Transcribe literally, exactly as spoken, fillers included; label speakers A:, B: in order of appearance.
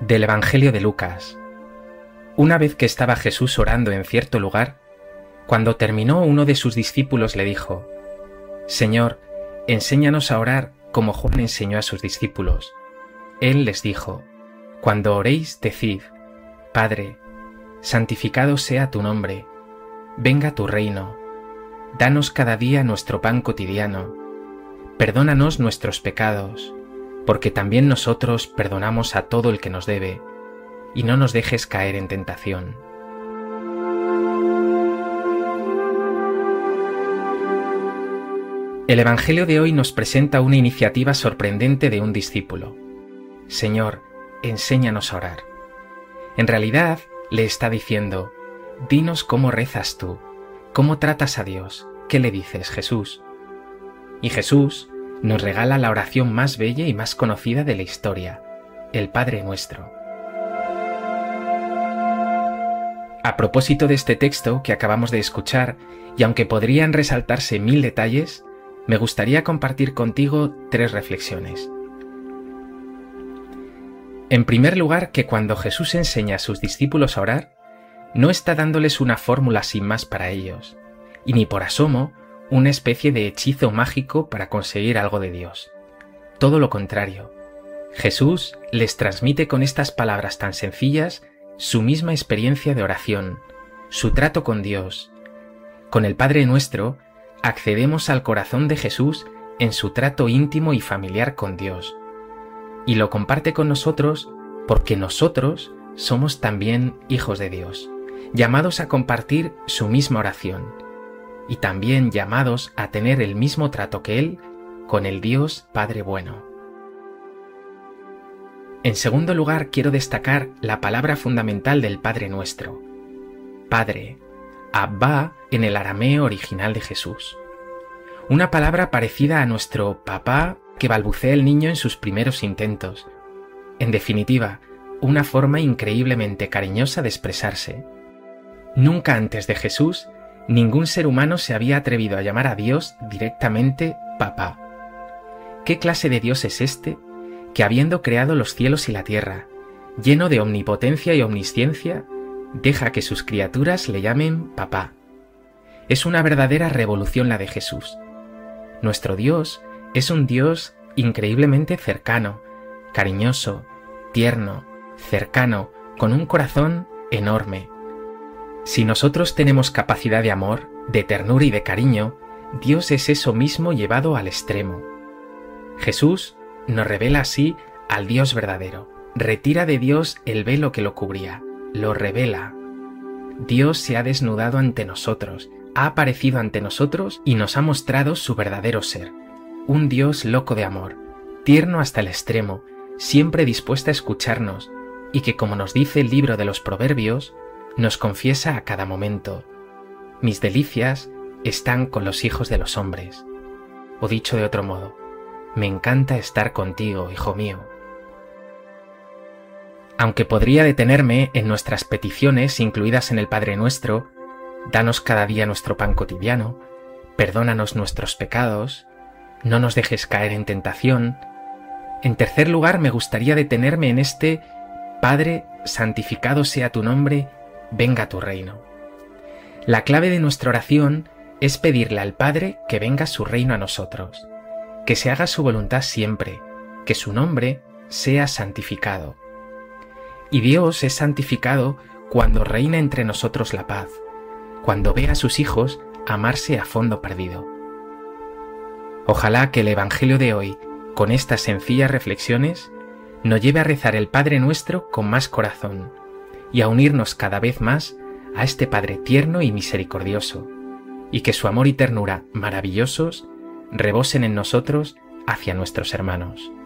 A: Del Evangelio de Lucas. Una vez que estaba Jesús orando en cierto lugar, cuando terminó, uno de sus discípulos le dijo: Señor, enséñanos a orar como Juan enseñó a sus discípulos. Él les dijo: Cuando oréis, decid: Padre, santificado sea tu nombre, venga tu reino, danos cada día nuestro pan cotidiano, perdónanos nuestros pecados, porque también nosotros perdonamos a todo el que nos debe, y no nos dejes caer en tentación. El Evangelio de hoy nos presenta una iniciativa sorprendente de un discípulo. Señor, enséñanos a orar. En realidad, le está diciendo: dinos cómo rezas tú, cómo tratas a Dios, qué le dices, Jesús. Y Jesús nos regala la oración más bella y más conocida de la historia, el Padre Nuestro. A propósito de este texto que acabamos de escuchar, y aunque podrían resaltarse mil detalles, me gustaría compartir contigo tres reflexiones. En primer lugar, que cuando Jesús enseña a sus discípulos a orar, no está dándoles una fórmula sin más para ellos, y ni por asomo una especie de hechizo mágico para conseguir algo de Dios. Todo lo contrario, Jesús les transmite con estas palabras tan sencillas su misma experiencia de oración, su trato con Dios. Con el Padre Nuestro accedemos al corazón de Jesús en su trato íntimo y familiar con Dios, y lo comparte con nosotros porque nosotros somos también hijos de Dios, llamados a compartir su misma oración, y también llamados a tener el mismo trato que Él con el Dios Padre bueno. En segundo lugar, quiero destacar la palabra fundamental del Padre Nuestro, Padre, Abba en el arameo original de Jesús. Una palabra parecida a nuestro papá que balbucea el niño en sus primeros intentos. En definitiva, una forma increíblemente cariñosa de expresarse. Nunca antes de Jesús, ningún ser humano se había atrevido a llamar a Dios directamente papá. ¿Qué clase de Dios es este que, habiendo creado los cielos y la tierra, lleno de omnipotencia y omnisciencia, deja que sus criaturas le llamen papá? Es una verdadera revolución la de Jesús. Nuestro Dios es un Dios increíblemente cercano, cariñoso, tierno, cercano, con un corazón enorme. Si nosotros tenemos capacidad de amor, de ternura y de cariño, Dios es eso mismo llevado al extremo. Jesús nos revela así al Dios verdadero. Retira de Dios el velo que lo cubría, lo revela. Dios se ha desnudado ante nosotros, ha aparecido ante nosotros y nos ha mostrado su verdadero ser. Un Dios loco de amor, tierno hasta el extremo, siempre dispuesto a escucharnos, y que, como nos dice el libro de los Proverbios, nos confiesa a cada momento: mis delicias están con los hijos de los hombres. O dicho de otro modo, me encanta estar contigo, hijo mío. Aunque podría detenerme en nuestras peticiones incluidas en el Padre Nuestro: danos cada día nuestro pan cotidiano, perdónanos nuestros pecados, no nos dejes caer en tentación. En tercer lugar, me gustaría detenerme en este: Padre, santificado sea tu nombre, venga tu reino. La clave de nuestra oración es pedirle al Padre que venga su reino a nosotros, que se haga su voluntad siempre, que su nombre sea santificado. Y Dios es santificado cuando reina entre nosotros la paz, cuando ve a sus hijos amarse a fondo perdido. Ojalá que el Evangelio de hoy, con estas sencillas reflexiones, nos lleve a rezar el Padre Nuestro con más corazón y a unirnos cada vez más a este Padre tierno y misericordioso, y que su amor y ternura maravillosos rebosen en nosotros hacia nuestros hermanos.